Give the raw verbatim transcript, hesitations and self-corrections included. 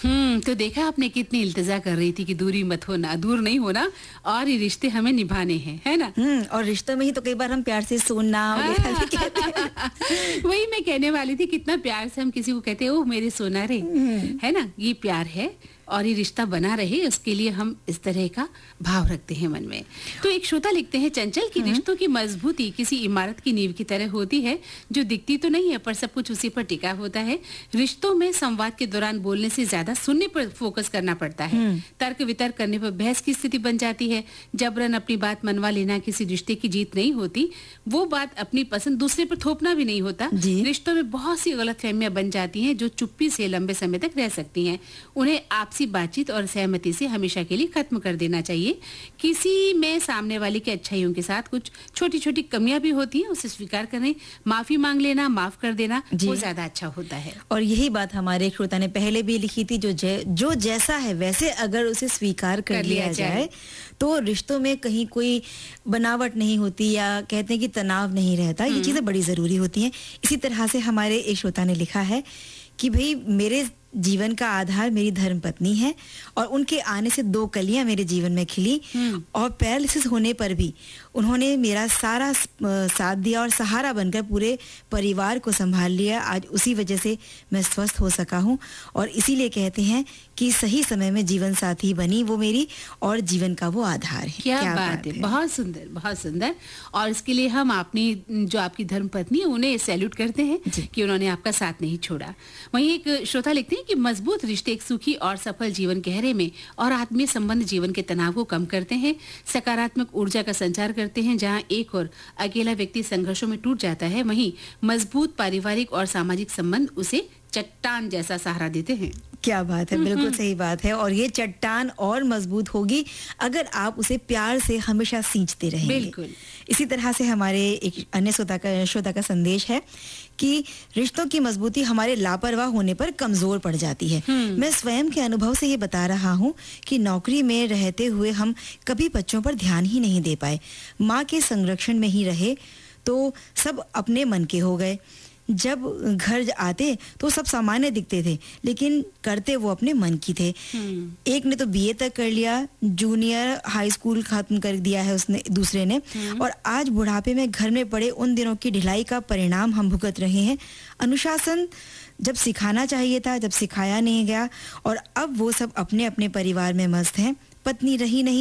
हम्म तो देखा आपने कितनी इल्तिजा कर रही थी कि दूरी मत होना, दूर नहीं होना, और ये रिश्ते हमें निभाने हैं, है ना? हम्म और रिश्तों में ही तो कई बार हम प्यार से सोना वगैरह भी कहते हैं। वही मैं कहने वाली थी, कितना प्यार से हम किसी को कहते हैं ओह मेरे सोना रे, है ना? ये प्यार है, और ये रिश्ता बना रहे उसके लिए हम इस तरह का भाव रखते हैं मन में। तो एक श्रोता लिखते हैं चंचल की रिश्तों की मजबूती किसी इमारत की नींव की तरह होती है जो दिखती तो नहीं है पर सब कुछ उसी पर टिका होता है। रिश्तों में संवाद के दौरान बोलने से ज्यादा सुनने पर फोकस करना पड़ता है। तर्क वितर्क करने पर बहस की स्थिति बन जाती है। जबरन अपनी बात मनवा लेना किसी रिश्ते की जीत नहीं होती। वो बात अपनी पसंद दूसरे पर थोपना भी नहीं होता। रिश्तों में बहुत सी गलतफहमियां बन जाती हैं जो चुप्पी से लंबे समय तक रह सकती हैं। उन्हें आपसी बातचीत और सहमति से हमेशा के लिए खत्म कर देना चाहिए। किसी में सामने वाले की अच्छाइयों के साथ कुछ छोटी छोटी कमियां भी होती हैं, उसे स्वीकार करने, माफी मांग लेना, माफ कर देना, वो ज्यादा अच्छा होता है। और यही बात हमारे श्रोता ने पहले भी लिखी थी, जो जै, जो जैसा है वैसे अगर उसे स्वीकार कर, कर लिया जाए, जाए तो रिश्तों में कहीं कोई बनावट नहीं होती, या कहते हैं कि तनाव नहीं रहता। ये चीजें बड़ी जरूरी होती हैं। इसी तरह से हमारे एक श्रोता ने लिखा है कि भाई मेरे जीवन का आधार मेरी धर्मपत्नी है और उनके आने से दो कलियां मेरे जीवन में खिली, और पैरालिसिस होने पर भी उन्होंने मेरा सारा साथ दिया और सहारा बनकर पूरे परिवार को संभाल लिया। आज उसी वजह से मैं स्वस्थ हो सका हूं, और इसीलिए कहते हैं कि सही समय में जीवन साथी बनी वो मेरी, और जीवन का वो आधार है। क्या, क्या बात, बात है, है। बहुत सुंदर, बहुत सुंदर। और इसके लिए हम अपनी जो आपकी धर्मपत्नी है उन्हें सैल्यूट करते हैं कि उन्होंने आपका साथ नहीं छोड़ा। वहीं एक श्रोता लिखते हैं कि मजबूत रिश्ते एक सुखी और सफल जीवन गहरे में और आत्मीय संबंध जीवन के तनाव को कम करते हैं, सकारात्मक ऊर्जा का संचार करते हैं। जहां एक और अकेला व्यक्ति संघर्षों में टूट जाता है, वहीं मजबूत पारिवारिक और सामाजिक संबंध उसे चट्टान जैसा सहारा देते हैं। क्या बात है, बिल्कुल सही बात है। और ये चट्टान और मजबूत होगी अगर आप उसे प्यार से हमेशा सींचते रहेंगे। बिल्कुल। इसी तरह से हमारे एक अन्य श्रोता का श्रोता का संदेश है कि रिश्तों की मजबूती हमारे लापरवाह होने पर कमजोर पड़ जाती है। मैं स्वयं के अनुभव से ये बता रहा हूँ कि नौकरी में रहते हुए हम कभी बच्चों पर ध्यान ही नहीं दे पाए। माँ के संरक्षण में ही रहे तो सब अपने मन के हो गए। जब घर आते तो सब सामान्य दिखते थे, लेकिन करते वो अपने मन की थे। एक ने तो बीए तक कर लिया, जूनियर हाई स्कूल खत्म कर दिया है उसने, दूसरे ने, और आज बुढ़ापे में घर में पड़े उन दिनों की ढिलाई का परिणाम हम भुगत रहे हैं। अनुशासन जब सिखाना चाहिए था, जब सिखाया नहीं गया, और अब वो सब अपने अपने परिवार में मस्त हैं। पत्नी रही नहीं